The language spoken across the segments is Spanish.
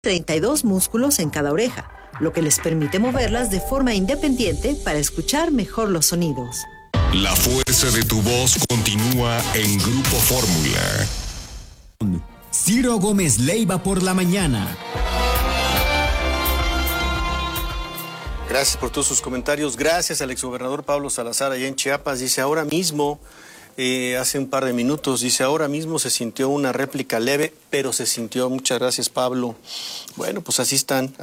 32 músculos en cada oreja, lo que les permite moverlas de forma independiente para escuchar mejor los sonidos. La fuerza de tu voz continúa en Grupo Fórmula. Ciro Gómez Leiva por la mañana. Gracias por todos sus comentarios. Gracias al exgobernador Pablo Salazar allá en Chiapas. Dice, ahora mismo, hace un par de minutos, dice, ahora mismo se sintió una réplica leve, pero se sintió. Muchas gracias, Pablo. Bueno, pues así están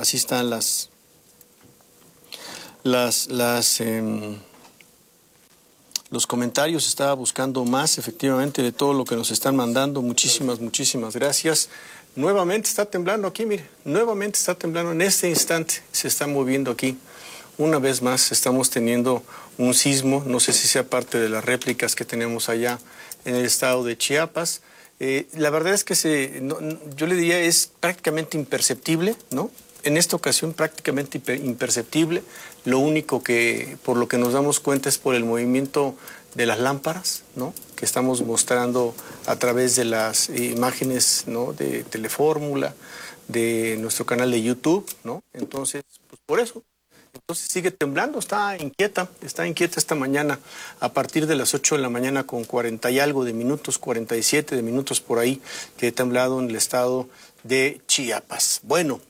los comentarios. Estaba buscando más, efectivamente, de todo lo que nos están mandando. Muchísimas gracias. Nuevamente está temblando aquí, mire, nuevamente está temblando en este instante, se está moviendo aquí. Una vez más estamos teniendo un sismo, no sé si sea parte de las réplicas que tenemos allá en el estado de Chiapas. La verdad es que yo le diría es prácticamente imperceptible, ¿no? En esta ocasión prácticamente imperceptible. Lo único que, por lo que nos damos cuenta es por el movimiento de las lámparas, ¿no? Que estamos mostrando a través de las imágenes, ¿no? De Telefórmula, de nuestro canal de YouTube, ¿no? Entonces, pues por eso. Entonces sigue temblando, está inquieta esta mañana a partir de las 8 de la mañana con 40 y algo de minutos, 47 de minutos por ahí, que ha temblado en el estado de Chiapas. Bueno,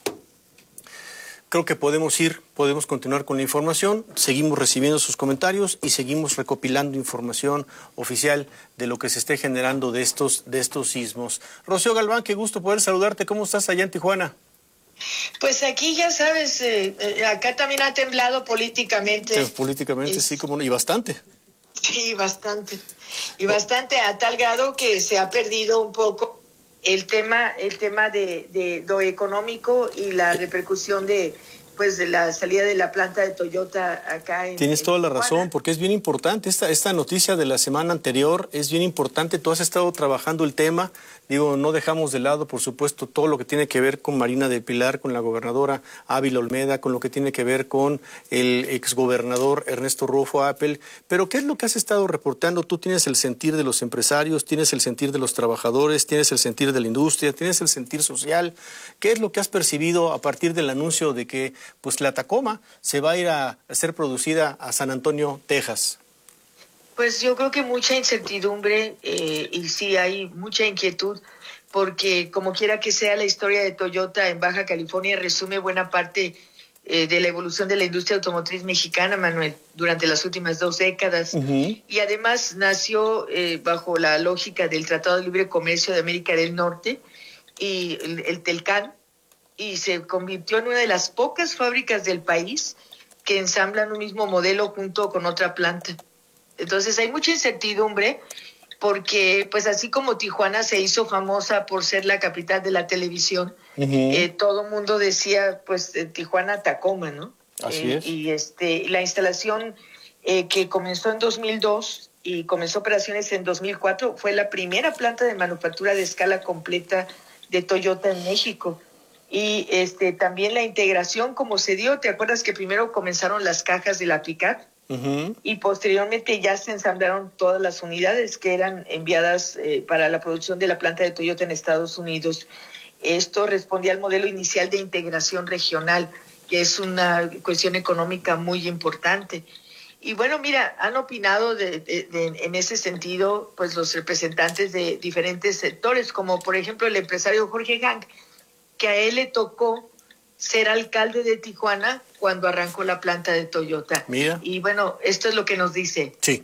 creo que podemos continuar con la información, seguimos recibiendo sus comentarios y seguimos recopilando información oficial de lo que se esté generando de estos sismos. Rocío Galván, qué gusto poder saludarte, ¿cómo estás allá en Tijuana? Pues aquí ya sabes, acá también ha temblado políticamente. Sí, políticamente sí, como y bastante. Sí, bastante. Y bastante a tal grado que se ha perdido un poco el tema de lo económico y la repercusión de la salida de la planta de Toyota acá en Tienes toda la razón, porque es bien importante esta noticia de la semana anterior, es bien importante. Tú has estado trabajando el tema, no dejamos de lado, por supuesto, todo lo que tiene que ver con Marina del Pilar, con la gobernadora Ávila Olmeda, con lo que tiene que ver con el exgobernador Ernesto Rufo Apel, pero ¿qué es lo que has estado reportando? Tú tienes el sentir de los empresarios, tienes el sentir de los trabajadores, tienes el sentir de la industria, tienes el sentir social. ¿Qué es lo que has percibido a partir del anuncio de que pues la Tacoma se va a ir a ser producida a San Antonio, Texas? Pues yo creo que mucha incertidumbre y sí hay mucha inquietud porque como quiera que sea la historia de Toyota en Baja California resume buena parte de la evolución de la industria automotriz mexicana, Manuel, durante las últimas 2 décadas. Uh-huh. Y además nació bajo la lógica del Tratado de Libre Comercio de América del Norte y el TELCAN, y se convirtió en una de las pocas fábricas del país que ensamblan un mismo modelo junto con otra planta. Entonces hay mucha incertidumbre porque, pues así como Tijuana se hizo famosa por ser la capital de la televisión, uh-huh. Todo el mundo decía, pues, Tijuana Tacoma, ¿no? Así es. Y la instalación que comenzó en 2002 y comenzó operaciones en 2004 fue la primera planta de manufactura de escala completa de Toyota en México. Y también la integración como se dio, ¿te acuerdas que primero comenzaron las cajas de la pick-up? Uh-huh. Y posteriormente ya se ensamblaron todas las unidades que eran enviadas para la producción de la planta de Toyota en Estados Unidos. Esto respondía al modelo inicial de integración regional, que es una cuestión económica muy importante. Y bueno, mira, han opinado en ese sentido pues los representantes de diferentes sectores, como por ejemplo el empresario Jorge Hank, que a él le tocó ser alcalde de Tijuana cuando arrancó la planta de Toyota. Mira. Y bueno, esto es lo que nos dice. Sí.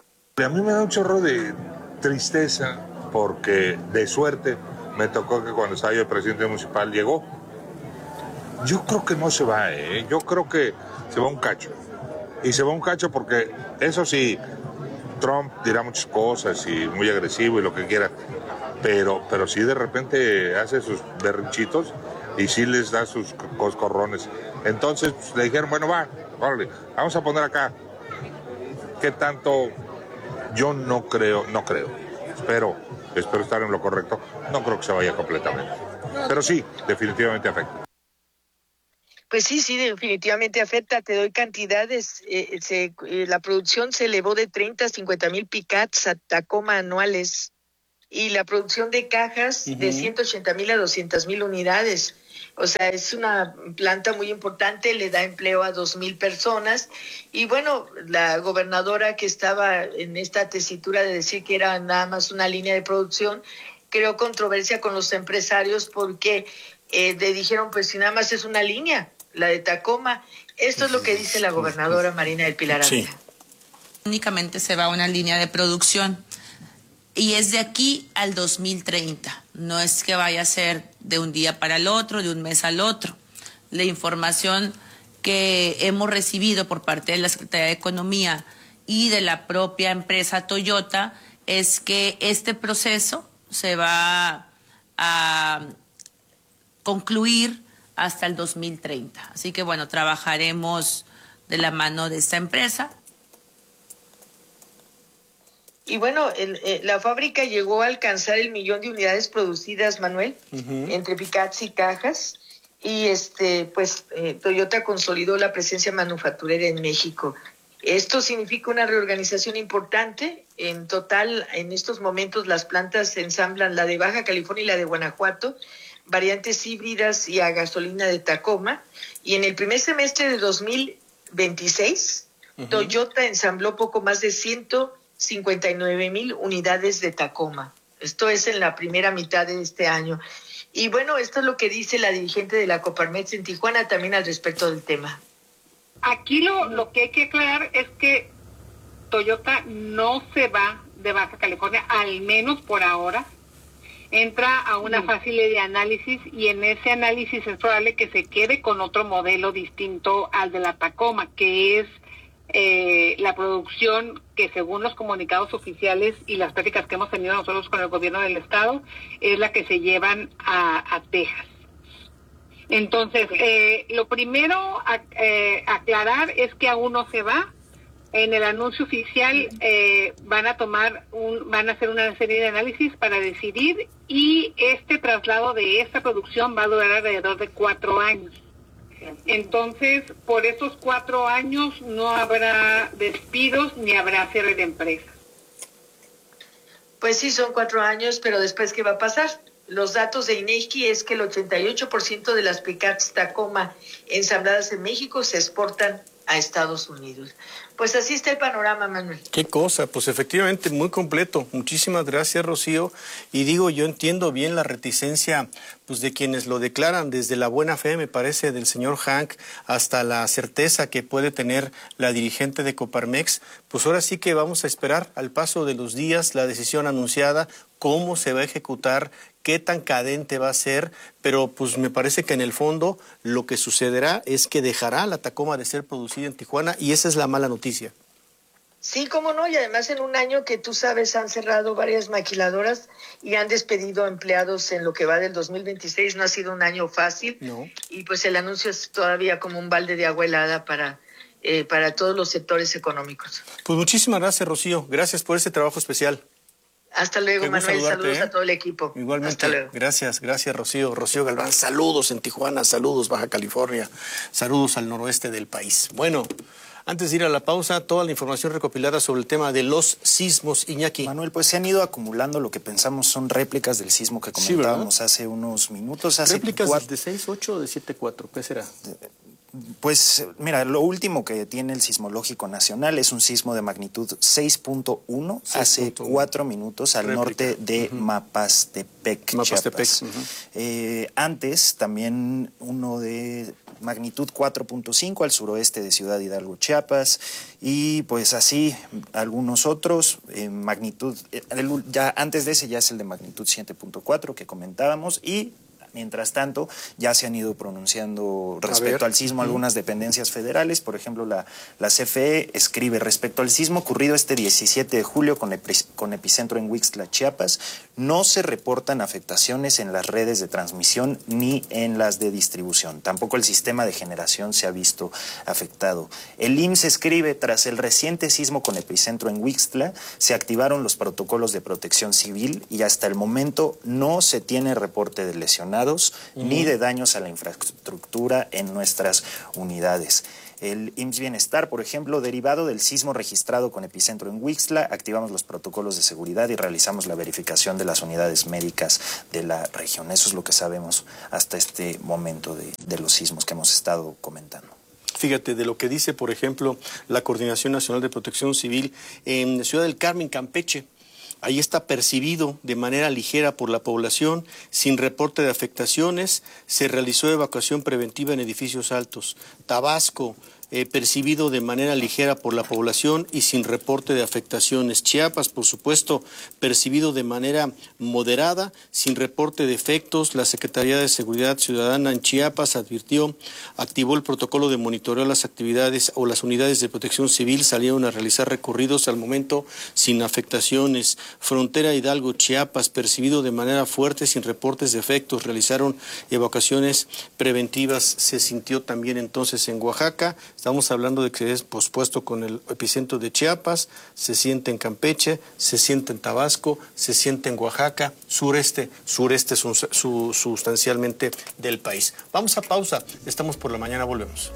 A mí me da un chorro de tristeza porque de suerte me tocó que cuando estaba yo presidente municipal llegó. Yo creo que no se va, yo creo que se va un cacho. Y se va un cacho porque, eso sí, Trump dirá muchas cosas y muy agresivo y lo que quiera, pero sí de repente hace sus berrinchitos y sí les da sus coscorrones. Entonces pues, le dijeron, bueno, órale, vamos a poner acá. ¿Qué tanto? Yo no creo. Espero estar en lo correcto. No creo que se vaya completamente. Pero sí, definitivamente afecta. Pues sí, definitivamente afecta. Te doy cantidades. La producción se elevó de 30 a 50 mil pick-ups a Tacoma anuales y la producción de cajas uh-huh. de 180 mil a 200 mil unidades. O sea, es una planta muy importante, le da empleo a 2,000 personas. Y bueno, la gobernadora que estaba en esta tesitura de decir que era nada más una línea de producción, creó controversia con los empresarios porque le dijeron, pues si nada más es una línea, la de Tacoma. Esto es lo que dice la gobernadora Marina del Pilar Ávila. Sí. Únicamente se va a una línea de producción y es de aquí al 2030. No es que vaya a ser de un día para el otro, de un mes al otro. La información que hemos recibido por parte de la Secretaría de Economía y de la propia empresa Toyota es que este proceso se va a concluir hasta el 2030. Así que bueno, trabajaremos de la mano de esta empresa. Y bueno, la fábrica llegó a alcanzar el 1,000,000 de unidades producidas, Manuel, entre pick-ups y cajas. Y Toyota consolidó la presencia manufacturera en México. Esto significa una reorganización importante. En total, en estos momentos las plantas ensamblan la de Baja California y la de Guanajuato, variantes híbridas y a gasolina de Tacoma. Y en el primer semestre de 2026, Toyota ensambló poco más de 159,000 unidades de Tacoma. Esto es en la primera mitad de este año. Y bueno, esto es lo que dice la dirigente de la Coparmex en Tijuana también al respecto del tema. Aquí lo que hay que aclarar es que Toyota no se va de Baja California, al menos por ahora. Entra a una fase de análisis y en ese análisis es probable que se quede con otro modelo distinto al de la Tacoma, que es la producción que según los comunicados oficiales y las prácticas que hemos tenido nosotros con el gobierno del estado, es la que se llevan a Texas. Entonces, lo primero a aclarar es que aún no se va. En el anuncio oficial van a hacer una serie de análisis para decidir, y este traslado de esta producción va a durar alrededor de 4 años. Entonces, por esos 4 años no habrá despidos ni habrá cierre de empresa. Pues sí, son 4 años, pero después, ¿qué va a pasar? Los datos de INEGI es que el 88% de las pick-ups Tacoma ensambladas en México se exportan a Estados Unidos. Pues así está el panorama, Manuel. Qué cosa, pues efectivamente muy completo. Muchísimas gracias, Rocío. Y digo, yo entiendo bien la reticencia pues de quienes lo declaran, desde la buena fe, me parece, del señor Hank, hasta la certeza que puede tener la dirigente de Coparmex. Pues ahora sí que vamos a esperar al paso de los días la decisión anunciada, cómo se va a ejecutar, qué tan cadente va a ser, pero pues me parece que en el fondo lo que sucederá es que dejará la Tacoma de ser producida en Tijuana, y esa es la mala noticia. Sí, cómo no, y además en un año que tú sabes han cerrado varias maquiladoras y han despedido empleados en lo que va del 2026, no ha sido un año fácil, No. Y pues el anuncio es todavía como un balde de agua helada para todos los sectores económicos. Pues muchísimas gracias, Rocío, gracias por ese trabajo especial. Hasta luego, Qué gusto Manuel, saludarte, saludos a todo el equipo. Igualmente. Hasta luego. Gracias, Rocío. Rocío Galván, saludos en Tijuana, saludos Baja California, saludos al noroeste del país. Bueno, antes de ir a la pausa, toda la información recopilada sobre el tema de los sismos, Iñaki. Manuel, pues se han ido acumulando lo que pensamos son réplicas del sismo que comentábamos hace unos minutos. ¿Réplicas de 6.8 o de 7.4? ¿Qué será? Pues mira, lo último que tiene el Sismológico Nacional es un sismo de magnitud 6.1 hace 4 minutos al norte de Mapastepec, Chiapas. Antes también uno de magnitud 4.5 al suroeste de Ciudad Hidalgo, Chiapas, y pues así algunos otros, magnitud, ya antes de ese ya es el de magnitud 7.4 que comentábamos, y mientras tanto, ya se han ido pronunciando respecto al sismo algunas dependencias federales. Por ejemplo, la CFE escribe: respecto al sismo ocurrido este 17 de julio con epicentro en Huixtla, Chiapas, no se reportan afectaciones en las redes de transmisión ni en las de distribución. Tampoco el sistema de generación se ha visto afectado. El IMSS escribe: tras el reciente sismo con epicentro en Huixtla, se activaron los protocolos de protección civil y hasta el momento no se tiene reporte de lesionados ni de daños a la infraestructura en nuestras unidades. el IMSS Bienestar, por ejemplo, derivado del sismo registrado con epicentro en Huixtla, activamos los protocolos de seguridad y realizamos la verificación de las unidades médicas de la región. Eso es lo que sabemos hasta este momento de los sismos que hemos estado comentando. Fíjate, de lo que dice, por ejemplo, la Coordinación Nacional de Protección Civil en Ciudad del Carmen, Campeche. Ahí está percibido de manera ligera por la población, sin reporte de afectaciones. Se realizó evacuación preventiva en edificios altos. Tabasco, percibido de manera ligera por la población y sin reporte de afectaciones. Chiapas, por supuesto, percibido de manera moderada, sin reporte de efectos. La Secretaría de Seguridad Ciudadana en Chiapas activó el protocolo de monitoreo de las actividades o las unidades de protección civil salieron a realizar recorridos al momento sin afectaciones. Frontera Hidalgo, Chiapas, percibido de manera fuerte, sin reportes de efectos. Realizaron evacuaciones preventivas. Se sintió también entonces en Oaxaca. Estamos hablando de que es pospuesto con el epicentro de Chiapas, se siente en Campeche, se siente en Tabasco, se siente en Oaxaca, sureste sustancialmente del país. Vamos a pausa, estamos por la mañana, volvemos.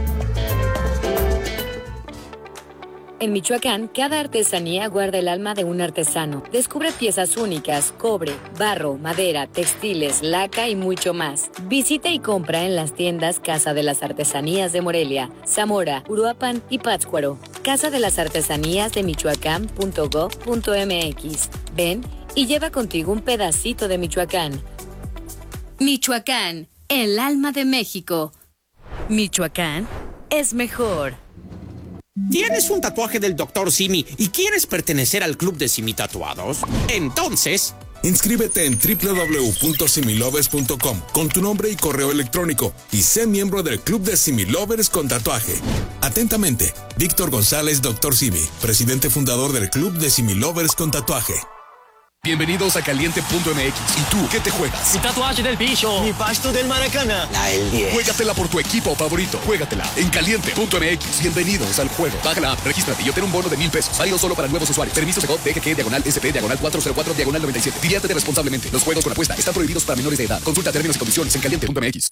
En Michoacán, cada artesanía guarda el alma de un artesano. Descubre piezas únicas, cobre, barro, madera, textiles, laca y mucho más. Visita y compra en las tiendas Casa de las Artesanías de Morelia, Zamora, Uruapan y Pátzcuaro. Casa de las Artesanías de Michoacán.gov.mx. Ven y lleva contigo un pedacito de Michoacán. Michoacán, el alma de México. Michoacán es mejor. ¿Tienes un tatuaje del Dr. Simi y quieres pertenecer al club de Simi Tatuados? Entonces, inscríbete en www.similovers.com con tu nombre y correo electrónico y sé miembro del club de Similovers con tatuaje. Atentamente, Víctor González, Dr. Simi, presidente fundador del club de Similovers con tatuaje. Bienvenidos a Caliente.mx. ¿Y tú qué te juegas? Mi tatuaje del bicho. Mi pasto del Maracana. La del 10. Juégatela por tu equipo favorito. Juégatela en Caliente.mx. Bienvenidos al juego. Baja la app, regístrate y obtén un bono de $1,000. Válido solo para nuevos usuarios. Permiso Segov DGG/SP/404/97. Diviértete responsablemente. Los juegos con apuesta están prohibidos para menores de edad. Consulta términos y condiciones en Caliente.mx.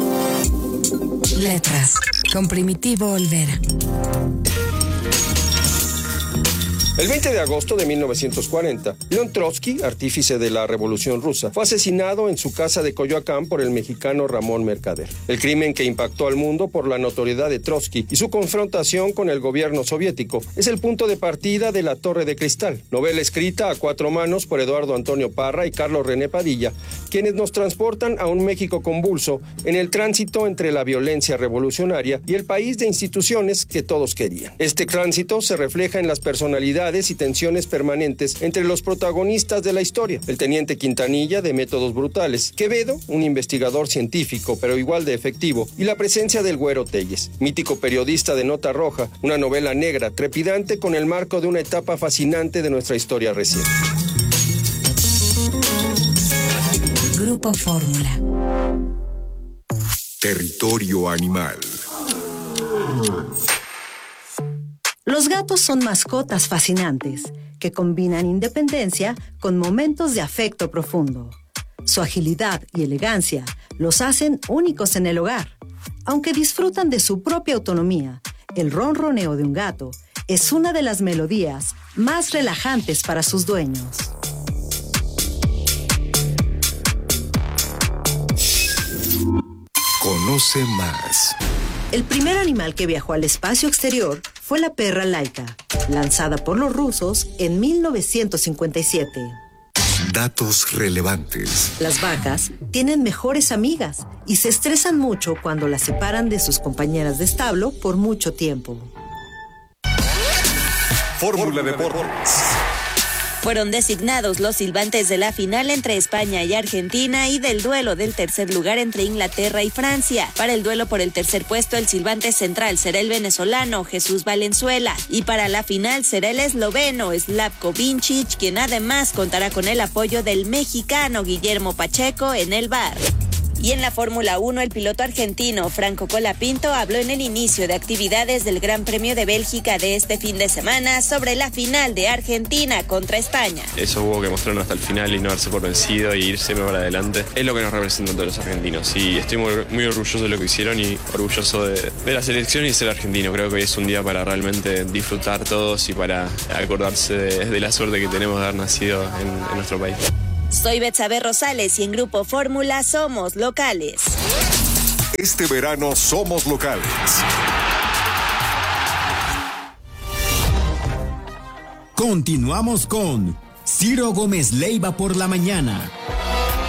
Letras con Primitivo Olvera. El 20 de agosto de 1940, León Trotsky, artífice de la Revolución Rusa, fue asesinado en su casa de Coyoacán por el mexicano Ramón Mercader. El crimen que impactó al mundo por la notoriedad de Trotsky y su confrontación con el gobierno soviético es el punto de partida de La Torre de Cristal, novela escrita a 4 manos por Eduardo Antonio Parra y Carlos René Padilla, quienes nos transportan a un México convulso en el tránsito entre la violencia revolucionaria y el país de instituciones que todos querían. Este tránsito se refleja en las personalidades y tensiones permanentes entre los protagonistas de la historia. El teniente Quintanilla, de métodos brutales; Quevedo, un investigador científico pero igual de efectivo; y la presencia del Güero Telles, mítico periodista de Nota Roja, una novela negra, trepidante con el marco de una etapa fascinante de nuestra historia reciente. Grupo Fórmula. Territorio animal. Los gatos son mascotas fascinantes que combinan independencia con momentos de afecto profundo. Su agilidad y elegancia los hacen únicos en el hogar. Aunque disfrutan de su propia autonomía, el ronroneo de un gato es una de las melodías más relajantes para sus dueños. Conoce más. El primer animal que viajó al espacio exterior fue la perra Laika, lanzada por los rusos en 1957. Datos relevantes. Las vacas tienen mejores amigas y se estresan mucho cuando las separan de sus compañeras de establo por mucho tiempo. Fórmula Deportes. Fueron designados los silbantes de la final entre España y Argentina y del duelo del tercer lugar entre Inglaterra y Francia. Para el duelo por el tercer puesto, el silbante central será el venezolano Jesús Valenzuela y para la final será el esloveno Slavko Vincic, quien además contará con el apoyo del mexicano Guillermo Pacheco en el VAR. Y en la Fórmula 1, el piloto argentino Franco Colapinto habló en el inicio de actividades del Gran Premio de Bélgica de este fin de semana sobre la final de Argentina contra España. Eso hubo que mostrarlo hasta el final y no darse por vencido y irse para adelante. Es lo que nos representan todos los argentinos y estoy muy orgulloso de lo que hicieron y orgulloso de la selección y de ser argentino. Creo que hoy es un día para realmente disfrutar todos y para acordarse de la suerte que tenemos de haber nacido en nuestro país. Soy Betsabe Rosales y en Grupo Fórmula somos locales. Este verano somos locales. Continuamos con Ciro Gómez Leiva por la mañana.